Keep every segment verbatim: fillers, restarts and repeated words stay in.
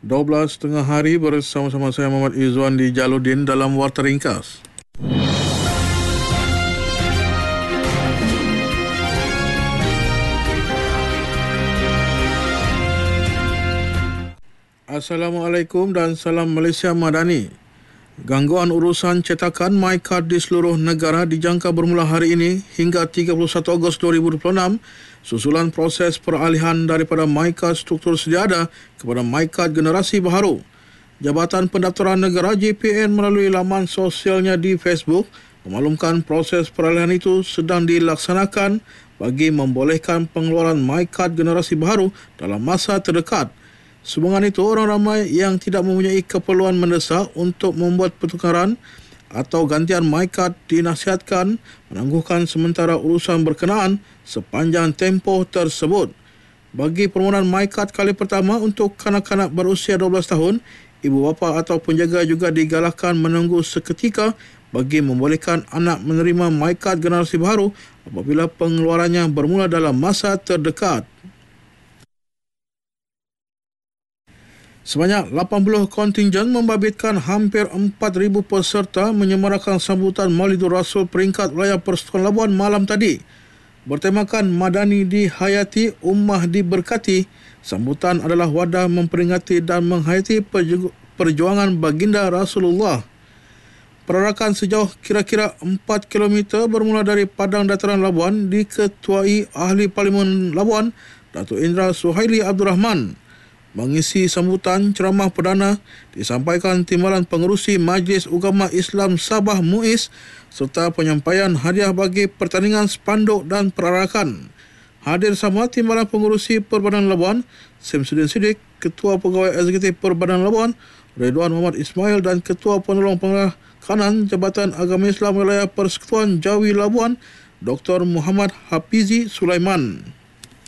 dua belas tengah hari bersama-sama saya Muhammad Izzuan di Jaludin dalam Warta Ringkas. Assalamualaikum dan salam Malaysia Madani. Gangguan urusan cetakan MyKad di seluruh negara dijangka bermula hari ini hingga tiga puluh satu Ogos dua ribu dua puluh enam susulan proses peralihan daripada MyKad struktur sedia ada kepada MyKad generasi baharu. Jabatan Pendaftaran Negara J P N melalui laman sosialnya di Facebook memaklumkan proses peralihan itu sedang dilaksanakan bagi membolehkan pengeluaran MyKad generasi baharu dalam masa terdekat. Sumbangan itu, orang ramai yang tidak mempunyai keperluan mendesak untuk membuat pertukaran atau gantian MyKad dinasihatkan menangguhkan sementara urusan berkenaan sepanjang tempoh tersebut. Bagi permohonan MyKad kali pertama untuk kanak-kanak berusia dua belas tahun, ibu bapa atau penjaga juga digalakkan menunggu seketika bagi membolehkan anak menerima MyKad generasi baharu apabila pengeluarannya bermula dalam masa terdekat. Sebanyak lapan puluh kontingen membabitkan hampir empat ribu peserta menyemarakan sambutan Maulidur Rasul peringkat wilayah Persekutuan Labuan malam tadi. Bertemakan Madani dihayati, Ummah diberkati, sambutan adalah wadah memperingati dan menghayati perjuangan baginda Rasulullah. Perarakan sejauh kira-kira empat kilometer bermula dari Padang Dataran Labuan diketuai Ahli Parlimen Labuan, Datuk Indra Suhaili Abdul Rahman. Mengisi sambutan, ceramah perdana disampaikan Timbalan Pengerusi Majlis Ugama Islam Sabah Muiz serta penyampaian hadiah bagi pertandingan spanduk dan perarakan. Hadir sama Timbalan Pengerusi Perbadan Labuan, Samsudin Siddiq, Ketua Pegawai Eksekutif Perbadan Labuan, Redwan Muhammad Ismail dan Ketua Penolong Pengarah Kanan Jabatan Agama Islam Wilayah Persekutuan Jawi Labuan, Doktor Muhammad Hafizi Sulaiman.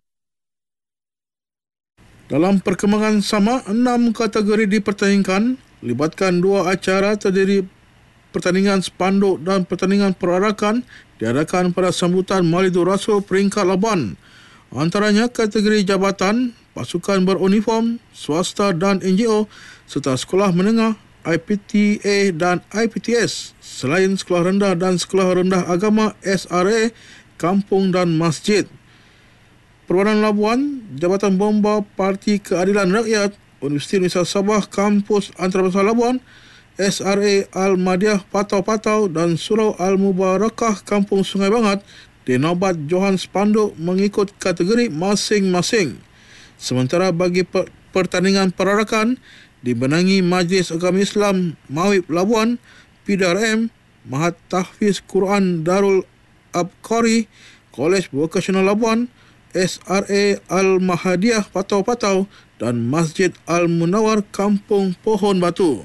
Dalam perkembangan sama, enam kategori dipertandingkan, libatkan dua acara terdiri pertandingan spanduk dan pertandingan perarakan diadakan pada sambutan Maulidur Rasul peringkat Labuan. Antaranya kategori jabatan, pasukan beruniform, swasta dan N G O serta sekolah menengah, I P T A dan I P T S, selain sekolah rendah dan sekolah rendah agama S R A, kampung dan masjid. Perbadan Labuan, Jabatan Bomba Parti Keadilan Rakyat, Universiti Nusa Sabah Kampus Antarabangsa Labuan, S R A Al-Madiah Patau-Patau dan Surau Al-Mubarakah Kampung Sungai Bangat dinobat Johan spanduk mengikut kategori masing-masing. Sementara bagi per- pertandingan perarakan dibenangi Majlis Agama Islam Mawib Labuan, P D R M, Mahat Tahfiz Quran Darul Abqari, Kolej Vokasional Labuan, S R A Al-Mahadiah Patau-Patau dan Masjid Al-Munawar Kampung Pohon Batu.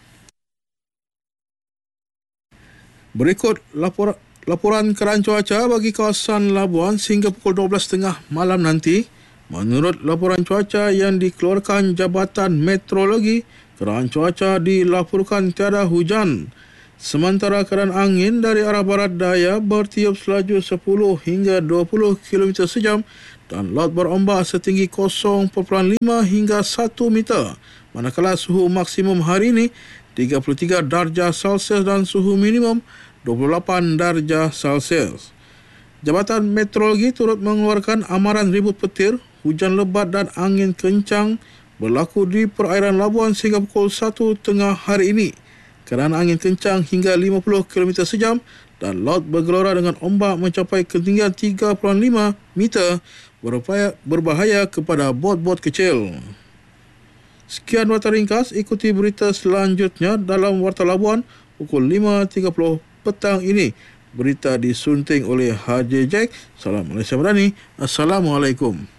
Berikut lapor, laporan keadaan cuaca bagi kawasan Labuan sehingga pukul dua belas tiga puluh malam nanti. Menurut laporan cuaca yang dikeluarkan Jabatan Meteorologi, keadaan cuaca dilaporkan tiada hujan. Sementara keadaan angin dari arah barat daya bertiup selaju sepuluh hingga dua puluh kilometer sejam dan laut berombak setinggi kosong perpuluhan lima hingga satu meter. Manakala suhu maksimum hari ini tiga puluh tiga darjah Celsius dan suhu minimum dua puluh lapan darjah Celsius. Jabatan Meteorologi turut mengeluarkan amaran ribut petir, hujan lebat dan angin kencang berlaku di perairan Labuan sehingga pukul satu tengah hari ini. Keadaan angin kencang hingga lima puluh kilometer sejam dan laut bergelora dengan ombak mencapai ketinggian tiga puluh lima meter berbahaya, berbahaya kepada bot-bot kecil. Sekian Warta Ringkas, ikuti berita selanjutnya dalam Warta Labuan pukul lima tiga puluh petang ini. Berita disunting oleh Haji Jack. Salam Malaysia Madani. Assalamualaikum.